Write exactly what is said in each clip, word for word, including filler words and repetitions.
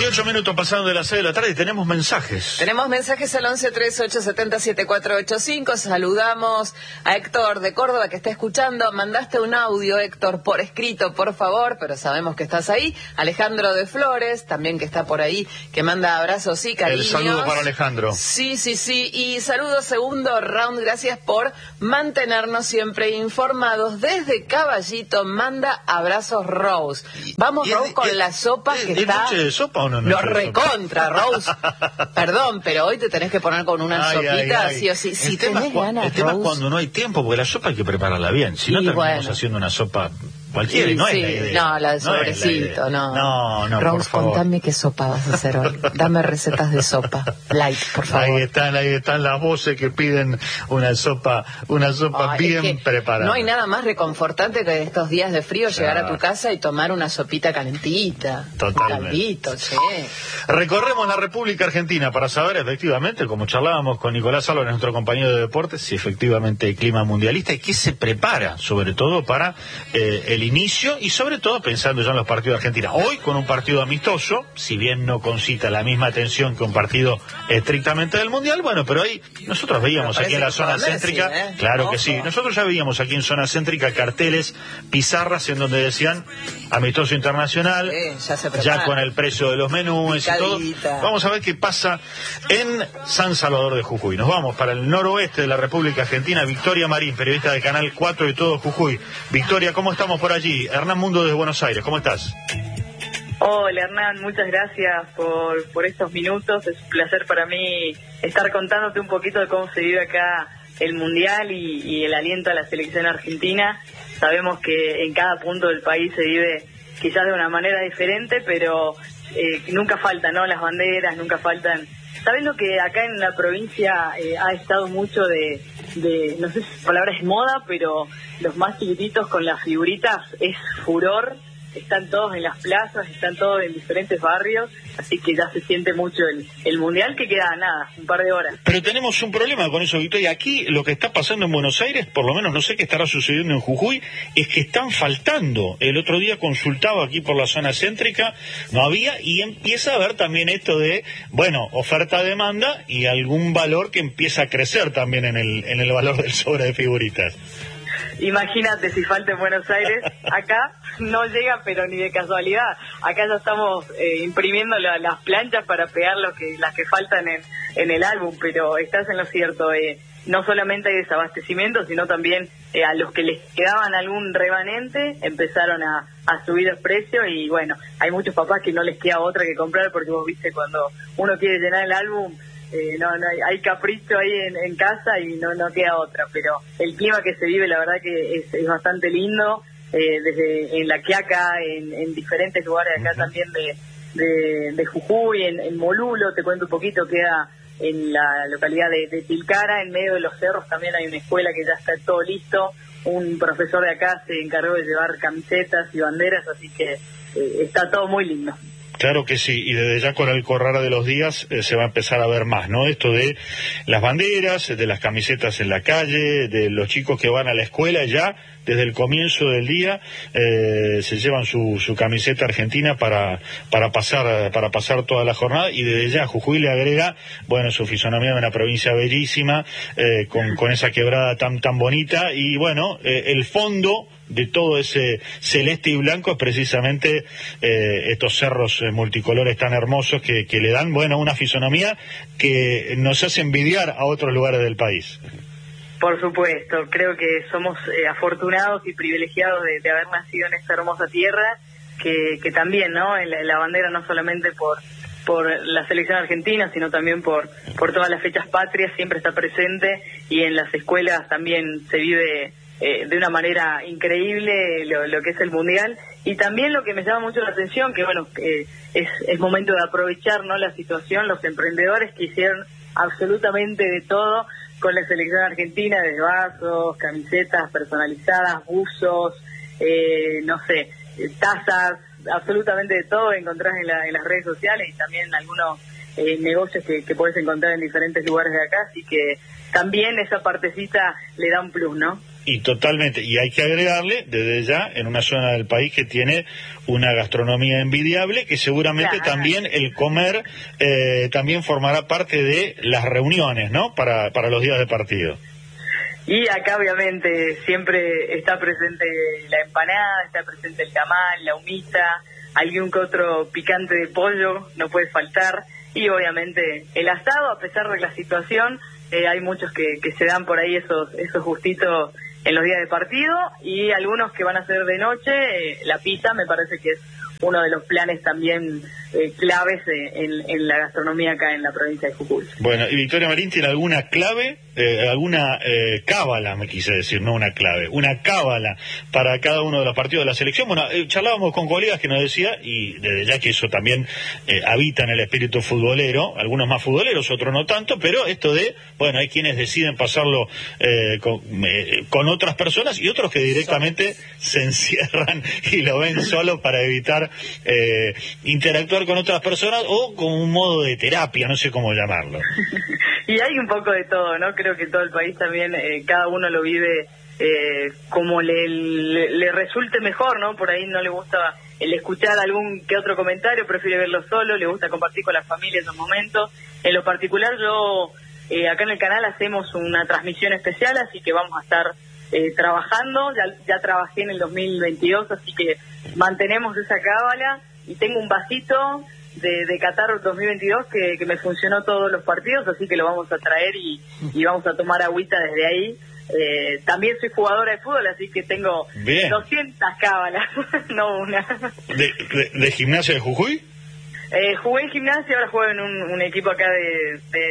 veintiocho minutos pasando de las seis de la tarde y tenemos mensajes. Tenemos mensajes al once treinta y ocho setenta setenta y cuatro ochenta y cinco. Saludamos a Héctor de Córdoba que está escuchando. Mandaste un audio, Héctor, por escrito, por favor, pero sabemos que estás ahí. Alejandro de Flores, también que está por ahí, que manda abrazos y cariños. El saludo para Alejandro. Sí, sí, sí. Y saludo segundo round. Gracias por mantenernos siempre informados. Desde Caballito manda abrazos Rose. Vamos, Rose, con la sopa que ¿Es está... noche de sopa o no? Lo recontra, Rose. Perdón, pero hoy te tenés que poner con una ay, sopita, ay, ay. sí o sí. Si tenés ganas, el tema Rose. Es cuando no hay tiempo, porque la sopa hay que prepararla bien. Si no, terminamos bueno. haciendo una sopa cualquiera, y no sí, es la idea. No, la de sobrecito, no. No, no, Rose, por favor. contame qué sopa vas a hacer hoy. Dame recetas de sopa. Light, por favor. Ahí están, ahí están las voces que piden una sopa, una sopa ay, bien es que preparada. No hay nada más reconfortante que estos días de frío llegar ya. a tu casa y tomar una sopita calentita. Totalmente. Un caldito, che. Recorremos la República Argentina para saber efectivamente, como charlábamos con Nicolás Álvarez, nuestro compañero de deportes, si efectivamente hay clima mundialista y qué se prepara, sobre todo para eh, el inicio y sobre todo pensando ya en los partidos de Argentina. Hoy con un partido amistoso, si bien no concita la misma atención que un partido estrictamente del Mundial, bueno, pero ahí nosotros veíamos aquí en la zona céntrica, Messi, ¿eh? claro Ojo. que sí, nosotros ya veíamos aquí en zona céntrica carteles, pizarras en donde decían amistoso internacional, sí, ya, ya con el precio de los menús y todo. Vamos a ver qué pasa en San Salvador de Jujuy. Nos vamos para el noroeste de la República Argentina. Victoria Marín, periodista de Canal cuatro de todo Jujuy. Victoria, ¿cómo estamos por allí? Hernán Mundo desde Buenos Aires, ¿cómo estás? Hola Hernán, muchas gracias por, por estos minutos. Es un placer para mí estar contándote un poquito de cómo se vive acá el Mundial y, y el aliento a la selección argentina. Sabemos que en cada punto del país se vive quizás de una manera diferente, pero eh, nunca faltan, ¿no? Las banderas, nunca faltan. Sabiendo que acá en la provincia eh, ha estado mucho de, de, no sé si la palabra es moda, pero los más chiquititos con las figuritas es furor. Están todos en las plazas, están todos en diferentes barrios, así que ya se siente mucho el, el Mundial, que queda nada, un par de horas. Pero tenemos un problema con eso, Victoria. Aquí lo que está pasando en Buenos Aires, por lo menos no sé qué estará sucediendo en Jujuy, es que están faltando. El otro día consultaba aquí por la zona céntrica, no había, y empieza a haber también esto de, bueno, oferta-demanda y algún valor que empieza a crecer también en el, en el valor del sobre de figuritas. Imagínate si falta en Buenos Aires, acá no llega pero ni de casualidad, acá ya estamos eh, imprimiendo la, las planchas para pegar lo que, las que faltan en, en el álbum, pero estás en lo cierto, eh, no solamente hay desabastecimiento, sino también eh, a los que les quedaban algún remanente empezaron a, a subir el precio y bueno, hay muchos papás que no les queda otra que comprar porque vos viste cuando uno quiere llenar el álbum, Eh, no, no hay, hay capricho ahí en, en casa y no, no queda otra, pero el clima que se vive la verdad que es, es bastante lindo, eh, desde en La Quiaca, en, en diferentes lugares acá uh-huh. también de, de, de Jujuy, en, en Molulo, te cuento un poquito, queda en la localidad de, de Tilcara, en medio de los cerros también hay una escuela que ya está todo listo, un profesor de acá se encargó de llevar camisetas y banderas, así que eh, está todo muy lindo. Claro que sí, y desde ya con el correr de los días eh, se va a empezar a ver más, ¿no? Esto de las banderas, de las camisetas en la calle, de los chicos que van a la escuela ya, desde el comienzo del día, eh, se llevan su, su camiseta argentina para, para pasar, para pasar toda la jornada, y desde ya Jujuy le agrega, bueno, su fisonomía de una provincia bellísima, eh, con, con esa quebrada tan, tan bonita, y bueno, eh, el fondo de todo ese celeste y blanco es precisamente eh, estos cerros eh, multicolores tan hermosos que, que le dan, bueno, una fisonomía que nos hace envidiar a otros lugares del país. Por supuesto, creo que somos eh, afortunados y privilegiados de, de haber nacido en esta hermosa tierra, que, que también, ¿no? En la, en la bandera no solamente por por la selección argentina, sino también por por todas las fechas patrias, siempre está presente, y en las escuelas también se vive Eh, de una manera increíble lo, lo que es el Mundial, y también lo que me llama mucho la atención, que bueno, eh, es, es momento de aprovechar, ¿no?, la situación, los emprendedores que hicieron absolutamente de todo con la selección argentina, de vasos, camisetas personalizadas, buzos, eh, no sé, tazas, absolutamente de todo encontrás en, la, en las redes sociales, y también algunos eh, negocios que, que podés encontrar en diferentes lugares de acá, así que también esa partecita le da un plus, ¿no? Y totalmente, y hay que agregarle desde ya en una zona del país que tiene una gastronomía envidiable, que seguramente claro. también el comer eh, también formará parte de las reuniones, ¿no? Para, para los días de partido. Y acá obviamente siempre está presente la empanada, está presente el tamal, la humita, algún que otro picante de pollo, no puede faltar, y obviamente el asado, a pesar de la situación, eh, hay muchos que, que se dan por ahí esos, esos gustitos en los días de partido, y algunos que van a ser de noche, eh, la pizza me parece que es uno de los planes también eh, claves eh, en, en la gastronomía acá en la provincia de Jujuy. Bueno, ¿y Victoria Marín tiene alguna clave, eh, alguna eh, cábala, me quise decir, no una clave, una cábala para cada uno de los partidos de la selección? Bueno, eh, charlábamos con colegas que nos decía, y desde ya que eso también eh, habita en el espíritu futbolero, algunos más futboleros, otros no tanto, pero esto de, bueno, hay quienes deciden pasarlo eh, con, eh, con otras personas y otros que directamente se encierran y lo ven solo para evitar eh, interactuar con otras personas o con un modo de terapia, no sé cómo llamarlo. Y hay un poco de todo, ¿no? Creo que todo el país también, eh, cada uno lo vive eh, como le, le, le resulte mejor, ¿no? Por ahí no le gusta el escuchar algún que otro comentario, prefiere verlo solo, le gusta compartir con la familia esos momentos. En lo particular, yo eh, acá en el canal hacemos una transmisión especial, así que vamos a estar eh, trabajando, ya, ya trabajé en el dos mil veintidós, así que mantenemos esa cábala, y tengo un vasito de, de Qatar dos mil veintidós que, que me funcionó todos los partidos, así que lo vamos a traer y, y vamos a tomar agüita desde ahí. Eh, también soy jugadora de fútbol, así que tengo Bien. doscientas cábalas, no una. ¿De, de, de gimnasia de Jujuy? Eh, jugué en gimnasia, ahora juego en un, un equipo acá de, de,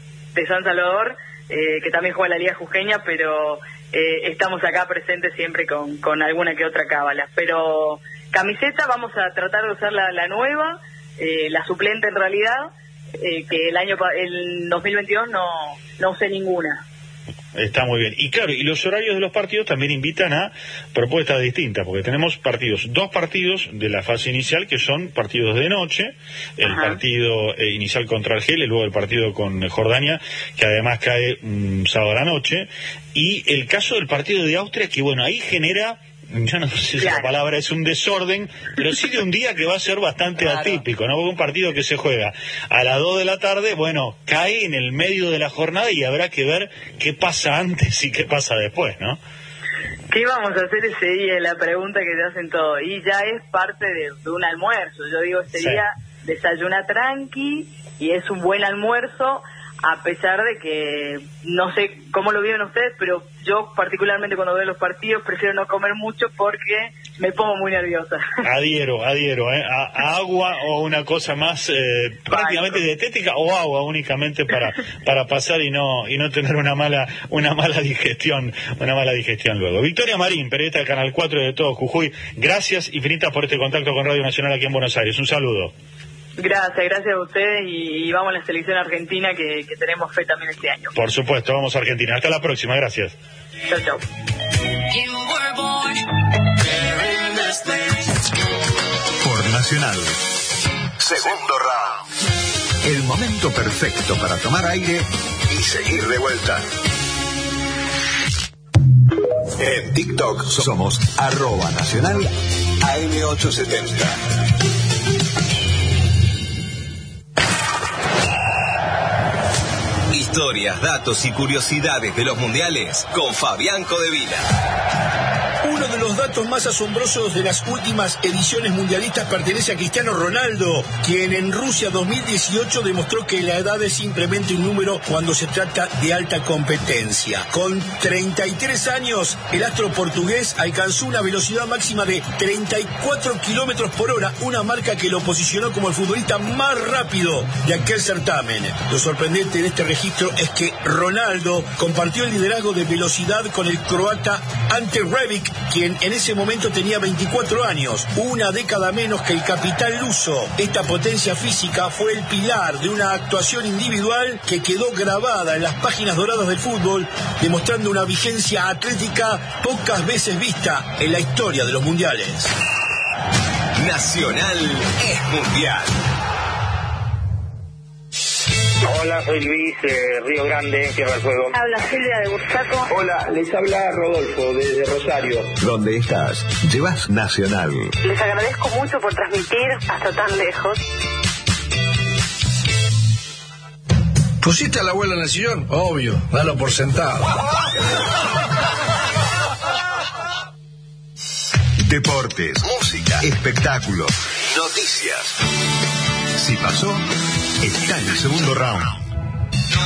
de San Salvador, eh, que también juega en la Liga Jujeña, pero eh, estamos acá presentes siempre con, con alguna que otra cábala. Pero camiseta vamos a tratar de usar la, la nueva, eh, la suplente en realidad, eh, que el año el dos mil veintidós no, no usé ninguna. Está muy bien. Y claro, y los horarios de los partidos también invitan a propuestas distintas, porque tenemos partidos, dos partidos de la fase inicial que son partidos de noche, el Ajá. partido eh, inicial contra Argelia y luego el partido con Jordania, que además cae un um, sábado a la noche, y el caso del partido de Austria, que bueno, ahí genera, yo no sé si claro. la palabra es un desorden, pero sí de un día que va a ser bastante claro. atípico, ¿no? Porque un partido que se juega a las dos de la tarde, bueno, cae en el medio de la jornada y habrá que ver qué pasa antes y qué pasa después, ¿no? ¿Qué vamos a hacer ese día? La pregunta que te hacen todo. Y ya es parte de, de un almuerzo. Yo digo, ese sí. día desayuna tranqui y es un buen almuerzo, a pesar de que no sé cómo lo viven ustedes, pero yo particularmente cuando veo los partidos prefiero no comer mucho porque me pongo muy nerviosa. Adhiero, adhiero, ¿eh? A, a agua o una cosa más eh, prácticamente dietética, o agua únicamente para para pasar y no y no tener una mala una mala digestión, una mala digestión luego. Victoria Marín, periodista del Canal cuatro de todo Jujuy, gracias infinitas por este contacto con Radio Nacional aquí en Buenos Aires. Un saludo. Gracias, gracias a ustedes y, y vamos a la selección argentina que, que tenemos fe también este año. Por supuesto, vamos a Argentina. Hasta la próxima, gracias. Chau, chau. Por Nacional. Segundo round. El momento perfecto para tomar aire y seguir de vuelta. En TikTok somos arroba nacional A M ochocientos setenta. Historias, datos y curiosidades de los mundiales con Fabián Codevila. Uno de los datos más asombrosos de las últimas ediciones mundialistas pertenece a Cristiano Ronaldo, quien en Rusia dos mil dieciocho demostró que la edad es simplemente un número cuando se trata de alta competencia. Con treinta y tres años, el astro portugués alcanzó una velocidad máxima de treinta y cuatro kilómetros por hora, una marca que lo posicionó como el futbolista más rápido de aquel certamen. Lo sorprendente de este registro es que Ronaldo compartió el liderazgo de velocidad con el croata Ante Rebic, quien en ese momento tenía veinticuatro años, una década menos que el capitán luso. Esta potencia física fue el pilar de una actuación individual que quedó grabada en las páginas doradas del fútbol, demostrando una vigencia atlética pocas veces vista en la historia de los mundiales. Nacional es mundial. Hola, soy Luis, eh, Río Grande, Tierra del Fuego. Habla Silvia de Bursaco. Hola, les habla Rodolfo desde Rosario. Donde estás, llevas Nacional. Les agradezco mucho por transmitir hasta tan lejos. ¿Pusiste a la abuela en el sillón? Obvio, dalo por sentado. Deportes, música, espectáculos, noticias. Si pasó, está en el segundo round.